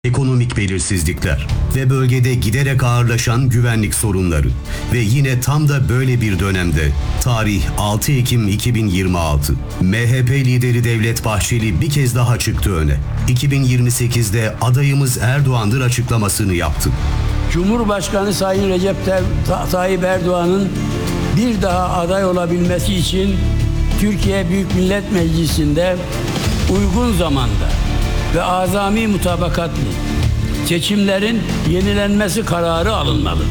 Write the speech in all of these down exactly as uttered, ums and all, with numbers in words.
Ekonomik belirsizlikler ve bölgede giderek ağırlaşan güvenlik sorunları ve yine tam da böyle bir dönemde tarih altı Ekim iki bin yirmi altı M H P lideri Devlet Bahçeli bir kez daha çıktı öne. iki bin yirmi sekizde adayımız Erdoğan'dır açıklamasını yaptı. Cumhurbaşkanı Sayın Recep Tayyip Erdoğan'ın bir daha aday olabilmesi için Türkiye Büyük Millet Meclisi'nde uygun zamanda ve azami mutabakatli seçimlerin yenilenmesi kararı alınmalıdır.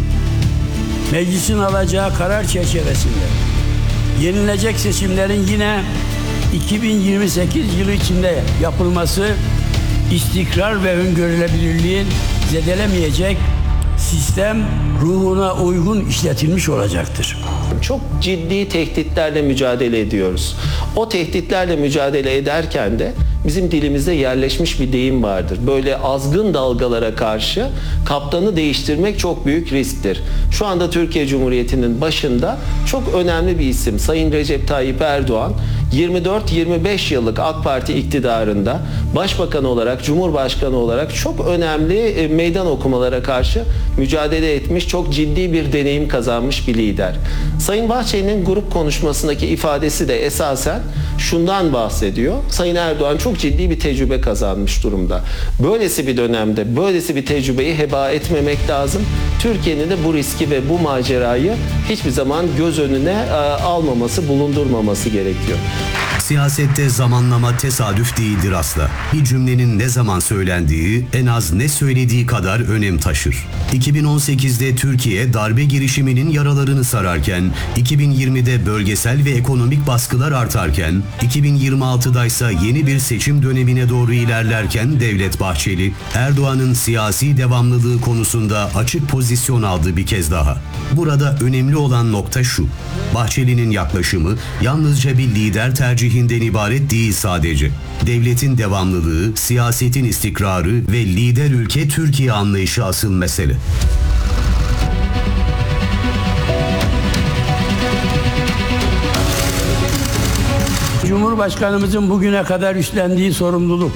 Meclisin alacağı karar çerçevesinde yenilecek seçimlerin yine iki bin yirmi sekiz yılı içinde yapılması istikrar ve öngörülebilirliğin zedelemeyecek sistem ruhuna uygun işletilmiş olacaktır. Çok ciddi tehditlerle mücadele ediyoruz. O tehditlerle mücadele ederken de bizim dilimizde yerleşmiş bir deyim vardır. Böyle azgın dalgalara karşı kaptanı değiştirmek çok büyük risktir. Şu anda Türkiye Cumhuriyeti'nin başında çok önemli bir isim Sayın Recep Tayyip Erdoğan yirmi dört yirmi beş yıllık AK Parti iktidarında Başbakan olarak, Cumhurbaşkanı olarak çok önemli meydan okumalara karşı mücadele etmiş, çok ciddi bir deneyim kazanmış bir lider. Sayın Bahçeli'nin grup konuşmasındaki ifadesi de esasen şundan bahsediyor. Sayın Erdoğan çok ciddi bir tecrübe kazanmış durumda. Böylesi bir dönemde, böylesi bir tecrübeyi heba etmemek lazım. Türkiye'nin de bu riski ve bu macerayı hiçbir zaman göz önüne almaması, bulundurmaması gerekiyor. Siyasette zamanlama tesadüf değildir asla. Bir cümlenin ne zaman söylendiği en az ne söylediği kadar önem taşır. iki bin on sekizde Türkiye darbe girişiminin yaralarını sararken, iki bin yirmide bölgesel ve ekonomik baskılar artarken, iki bin yirmi altıda ise yeni bir seçim dönemine doğru ilerlerken Devlet Bahçeli, Erdoğan'ın siyasi devamlılığı konusunda açık pozisyon aldı bir kez daha. Burada önemli olan nokta şu: Bahçeli'nin yaklaşımı yalnızca bir lider tercihinden ibaret değil sadece. Devletin devamlılığı, siyasetin istikrarı ve lider ülke Türkiye anlayışı asıl mesele. Cumhurbaşkanımızın bugüne kadar üstlendiği sorumluluk,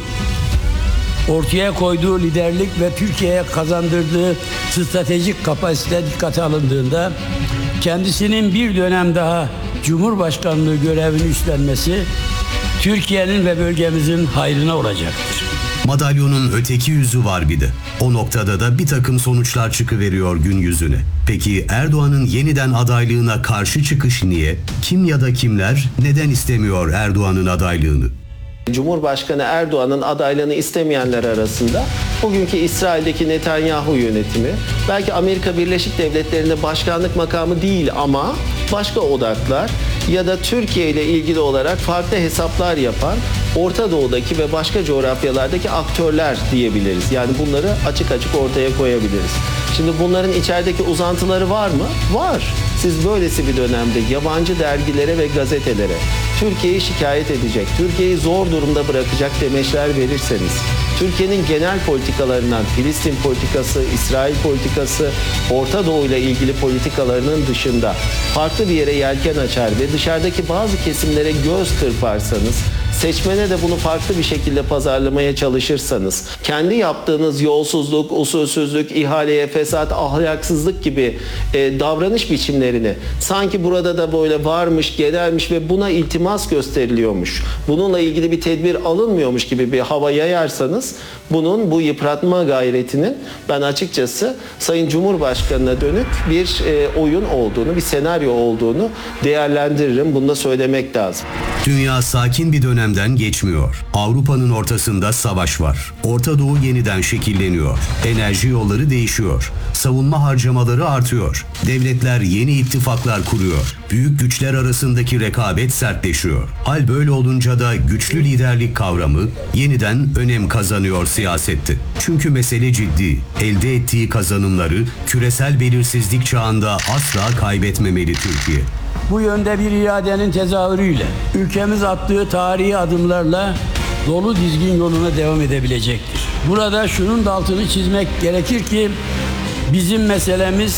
ortaya koyduğu liderlik ve Türkiye'ye kazandırdığı stratejik kapasite dikkate alındığında kendisinin bir dönem daha Cumhurbaşkanlığı görevini üstlenmesi Türkiye'nin ve bölgemizin hayrına olacaktır. Madalyonun öteki yüzü var bir de. O noktada da bir takım sonuçlar çıkıveriyor gün yüzüne. Peki Erdoğan'ın yeniden adaylığına karşı çıkış niye? Kim ya da kimler neden istemiyor Erdoğan'ın adaylığını? Cumhurbaşkanı Erdoğan'ın adaylığını istemeyenler arasında bugünkü İsrail'deki Netanyahu yönetimi, belki Amerika Birleşik Devletleri'nde başkanlık makamı değil ama başka odaklar ya da Türkiye ile ilgili olarak farklı hesaplar yapan Orta Doğu'daki ve başka coğrafyalardaki aktörler diyebiliriz. Yani bunları açık açık ortaya koyabiliriz. Şimdi bunların içerideki uzantıları var mı? Var. Siz böylesi bir dönemde yabancı dergilere ve gazetelere Türkiye'yi şikayet edecek, Türkiye'yi zor durumda bırakacak demeçler verirseniz, Türkiye'nin genel politikalarından Filistin politikası, İsrail politikası, Orta Doğu ile ilgili politikalarının dışında farklı bir yere yelken açar ve dışarıdaki bazı kesimlere göz kırparsanız, seçmene de bunu farklı bir şekilde pazarlamaya çalışırsanız, kendi yaptığınız yolsuzluk, usulsüzlük, ihaleye fesat, ahlaksızlık gibi e, davranış biçimlerini sanki burada da böyle varmış, genelmiş ve buna iltimas gösteriliyormuş, bununla ilgili bir tedbir alınmıyormuş gibi bir hava yayarsanız, bunun, bu yıpratma gayretinin ben açıkçası Sayın Cumhurbaşkanı'na dönük bir e, oyun olduğunu, bir senaryo olduğunu değerlendiririm. Bunu da söylemek lazım. Dünya sakin bir dönemden geçmiyor. Avrupa'nın ortasında savaş var. Orta Doğu yeniden şekilleniyor. Enerji yolları değişiyor. Savunma harcamaları artıyor. Devletler yeni ittifaklar kuruyor. Büyük güçler arasındaki rekabet sertleşiyor. Hal böyle olunca da güçlü liderlik kavramı yeniden önem kazanıyor siyasette. Çünkü mesele ciddi. Elde ettiği kazanımları küresel belirsizlik çağında asla kaybetmemeli Türkiye. Bu yönde bir iradenin tezahürüyle ülkemiz attığı tarihi adımlarla dolu dizgin yoluna devam edebilecektir. Burada şunun da altını çizmek gerekir ki bizim meselemiz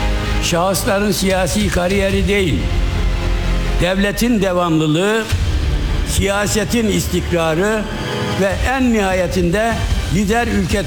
şahısların siyasi kariyeri değil, devletin devamlılığı, siyasetin istikrarı ve en nihayetinde lider ülke